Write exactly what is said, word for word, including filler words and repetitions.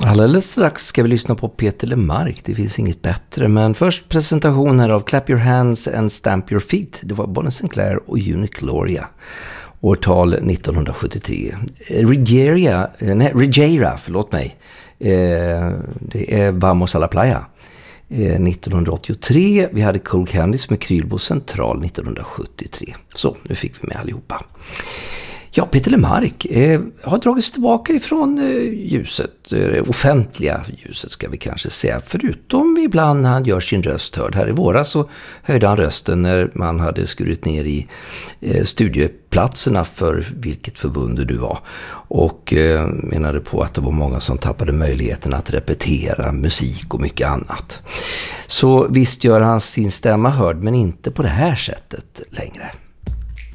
Alldeles strax ska vi lyssna på Peter Lemark, det finns inget bättre. Men först presentationer av Clap Your Hands and Stamp Your Feet. Det var Bonnie Sinclair och Unique Gloria. Årtal nittonhundrasjuttiotre. Regeria, nej, Regeira, förlåt mig. Eh, det är Vamos a la Playa. Eh, nittonhundraåttiotre. Vi hade Cool Candies med Krylbo Central nittonhundrasjuttiotre. Så, nu fick vi med allihopa. Ja, Peter Lemark eh, har dragit sig tillbaka ifrån eh, ljuset, eh, offentliga ljuset ska vi kanske säga, förutom ibland när han gör sin röst hörd. Här i våras så höjde han rösten när man hade skurit ner i eh, studieplatserna för vilket förbund du var och eh, menade på att det var många som tappade möjligheten att repetera musik och mycket annat. Så visst gör han sin stämma hörd, men inte på det här sättet längre.